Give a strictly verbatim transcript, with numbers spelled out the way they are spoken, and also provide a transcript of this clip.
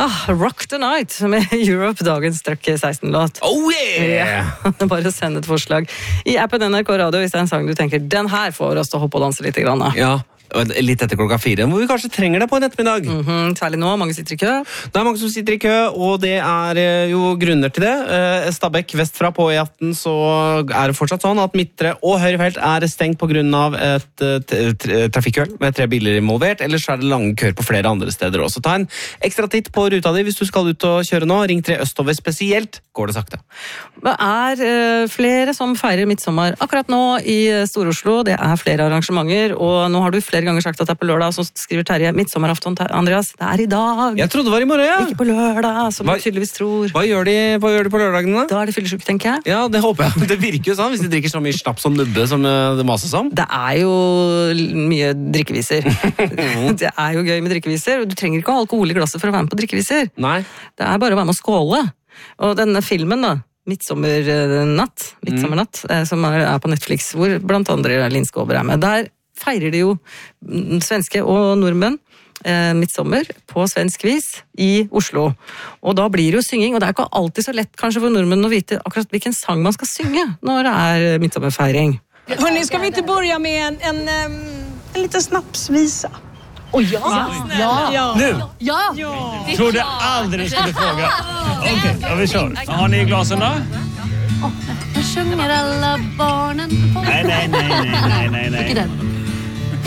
Ah, Rock the Night med Europe, dagens strekk seksten-låt. Oh yeah! Ja, bare send et forslag i appen N R K Radio hvis det er en sang du tenker, den her får oss til å hoppe og danse litt grann. Ja, litt etter klokka fire, hvor vi kanskje trenger det på en ettermiddag. Mm-hmm, særlig nå, mange sitter i kø. Det er mange som sitter i kø, og det er jo grunner til det. Stabekk vestfra på E atten så er det fortsatt sånn at midtre og høyre felt er stengt på grunn av et trafikkuhell med tre biler involvert, ellers er det lange køer på flere andre steder også. Ta en ekstra titt på ruta di hvis du skal ut og kjøre nå. Ring tre østover spesielt, går det sakte. Det er uh, flere som feirer midtsommer akkurat nå i Stor-Oslo. Det er flere arrangementer, og nå har du flere ganger sagt at det er på lørdag, så skriver Terje midtsommerafton, Andreas. Det er i dag. Jeg trodde det var i morgen, ja. Ikke på lørdag, som hva, du tydeligvis tror. Hva gjør de, hva gjør de på lørdagene da? Da er det fyllesyke, tenker jeg. Ja, det håper jeg. Det virker jo sånn, hvis de drikker så mye snaps som nubbe som det mases om. Det er jo mye drikkeviser. Det er jo gøy med drikkeviser, og du trenger ikke ha alkohol i glasset for å være med på drikkeviser. Nei. Det er bare å være med å skåle. Og denne filmen da, Midtsommernatt, Midtsommernatt, mm. som er på Netflix, hvor blant andre Linn Skåber er med. Der feirer de jo svenske og nordmenn eh, midtsommer på svensk vis i Oslo. Og da blir det jo synging, og det er ikke alltid så lett kanskje for nordmenn å vite akkurat hvilken sang man skal synge når det er midtsommerfeiring. Hörni, ska vi inte börja med en, en, en, en liten snapsvisa? Åh oh, ja. Ja. Ja! Nu? Ja! ja. Trodde aldrig skulle fråga. Okej, okay, ja, vi kör. Har ni glasen då? Jag sjunger alla barnen på... Nej, nej, nej, nej, nej, nej. Vilken den?